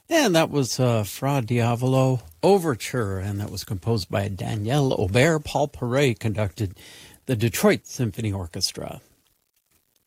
And that was Fra Diavolo Overture, and that was composed by Daniel Aubert. Paul Paray conducted the Detroit Symphony Orchestra.